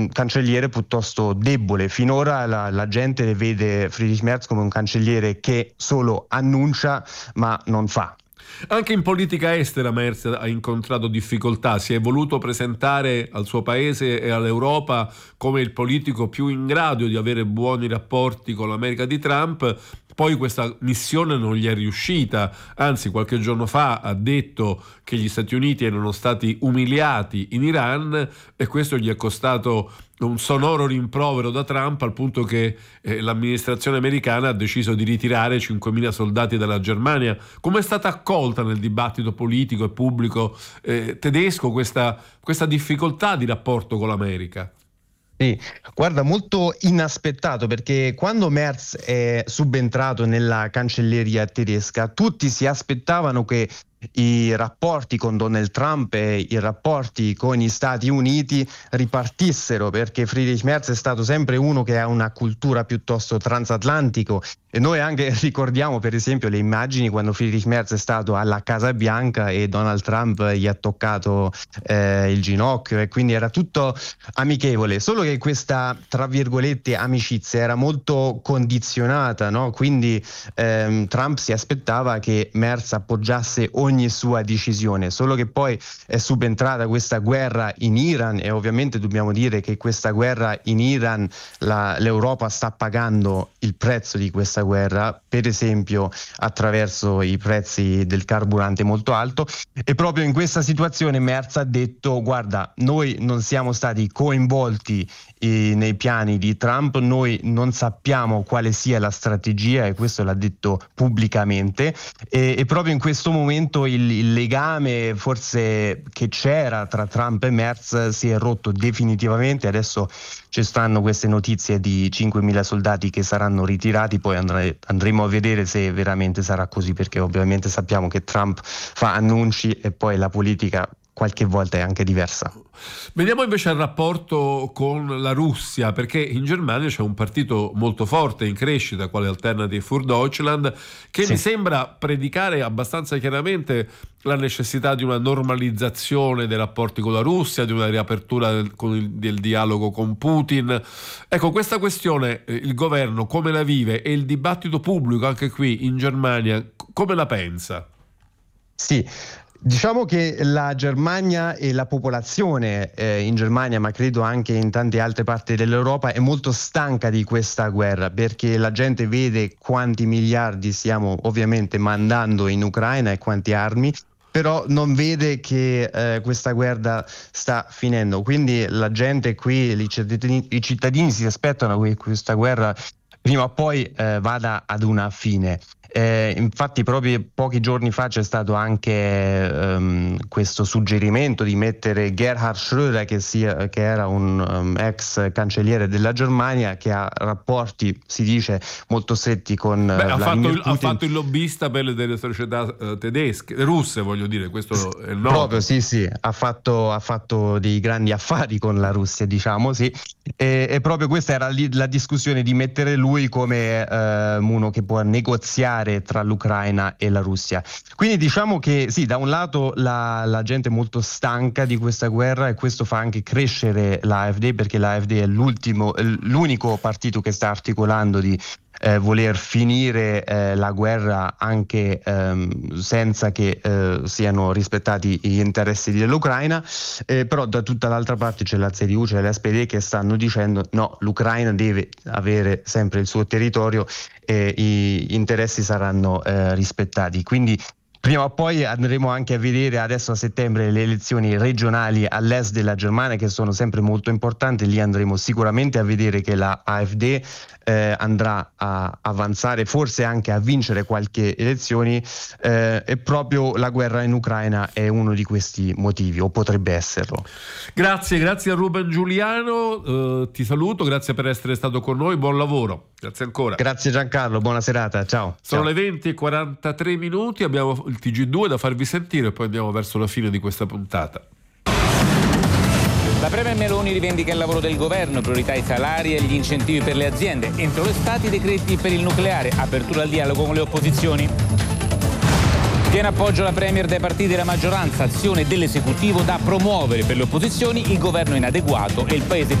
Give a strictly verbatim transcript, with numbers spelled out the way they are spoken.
un cancelliere piuttosto debole. Finora la, la gente vede Friedrich Merz come un cancelliere che solo annuncia ma non fa. Anche in politica estera Merz ha incontrato difficoltà, si è voluto presentare al suo paese e all'Europa come il politico più in grado di avere buoni rapporti con l'America di Trump. Poi questa missione non gli è riuscita, anzi qualche giorno fa ha detto che gli Stati Uniti erano stati umiliati in Iran e questo gli è costato un sonoro rimprovero da Trump, al punto che eh, l'amministrazione americana ha deciso di ritirare cinquemila soldati dalla Germania. Come è stata accolta nel dibattito politico e pubblico eh, tedesco questa, questa difficoltà di rapporto con l'America? Sì, guarda, molto inaspettato, perché quando Merz è subentrato nella cancelleria tedesca tutti si aspettavano che i rapporti con Donald Trump e i rapporti con gli Stati Uniti ripartissero, perché Friedrich Merz è stato sempre uno che ha una cultura piuttosto transatlantico, e noi anche ricordiamo per esempio le immagini quando Friedrich Merz è stato alla Casa Bianca e Donald Trump gli ha toccato eh, il ginocchio, e quindi era tutto amichevole, solo che questa tra virgolette amicizia era molto condizionata, no? Quindi ehm, Trump si aspettava che Merz appoggiasse ogni ogni sua decisione, solo che poi è subentrata questa guerra in Iran, e ovviamente dobbiamo dire che questa guerra in Iran la, l'Europa sta pagando il prezzo di questa guerra, per esempio attraverso i prezzi del carburante molto alto, e proprio in questa situazione Merz ha detto: guarda, noi non siamo stati coinvolti eh, nei piani di Trump, noi non sappiamo quale sia la strategia, e questo l'ha detto pubblicamente, e, e proprio in questo momento il, il legame forse che c'era tra Trump e Merz si è rotto definitivamente. Adesso ci stanno queste notizie di cinquemila soldati che saranno ritirati, poi andre, andremo a vedere se veramente sarà così, perché ovviamente sappiamo che Trump fa annunci e poi la politica qualche volta è anche diversa. Veniamo invece al rapporto con la Russia, perché in Germania c'è un partito molto forte in crescita, quale Alternative für Deutschland, che sì. mi sembra predicare abbastanza chiaramente la necessità di una normalizzazione dei rapporti con la Russia, di una riapertura del, con il, del dialogo con Putin. Ecco, questa questione eh, il governo come la vive, e il dibattito pubblico anche qui in Germania come la pensa? Sì. Diciamo che la Germania e la popolazione eh, in Germania, ma credo anche in tante altre parti dell'Europa, è molto stanca di questa guerra, perché la gente vede quanti miliardi stiamo ovviamente mandando in Ucraina e quanti armi, però non vede che eh, questa guerra sta finendo. Quindi la gente qui, i cittadini, i cittadini si aspettano che questa guerra prima o poi eh, vada ad una fine. Eh, infatti proprio pochi giorni fa c'è stato anche um, questo suggerimento di mettere Gerhard Schröder, che, sia, che era un um, ex cancelliere della Germania, che ha rapporti, si dice, molto stretti con Beh, uh, ha, fatto il, Putin. ha fatto il lobbista per le delle società uh, tedesche, russe voglio dire, questo è il noto. Proprio, sì, sì, ha fatto, ha fatto dei grandi affari con la Russia, diciamo, sì. E, e proprio questa era li, la discussione di mettere lui come uh, uno che può negoziare tra l'Ucraina e la Russia. Quindi diciamo che sì, da un lato la, la gente è molto stanca di questa guerra, e questo fa anche crescere l'AfD, perché l'AfD è l'ultimo, l'unico partito che sta articolando di Eh, voler finire eh, la guerra anche ehm, senza che eh, siano rispettati gli interessi dell'Ucraina, eh, però da tutta l'altra parte c'è la C D U, c'è l'S P D che stanno dicendo no, l'Ucraina deve avere sempre il suo territorio e gli interessi saranno eh, rispettati. Quindi prima o poi andremo anche a vedere adesso a settembre le elezioni regionali all'est della Germania, che sono sempre molto importanti. Lì andremo sicuramente a vedere che la AfD eh, andrà a avanzare, forse anche a vincere qualche elezioni, eh, e proprio la guerra in Ucraina è uno di questi motivi, o potrebbe esserlo. Grazie, grazie a Ruben Giuliano, eh, ti saluto, grazie per essere stato con noi, buon lavoro, grazie ancora. Grazie Giancarlo, buona serata, ciao. Sono ciao. le venti e quarantatré minuti, abbiamo il T G due da farvi sentire e poi andiamo verso la fine di questa puntata. La Premier Meloni rivendica il lavoro del governo, priorità ai salari e agli incentivi per le aziende. Entro l'estate i decreti per il nucleare, apertura al dialogo con le opposizioni. Pieno appoggio alla Premier dai partiti della maggioranza, azione dell'esecutivo da promuovere per le opposizioni, il governo inadeguato e il paese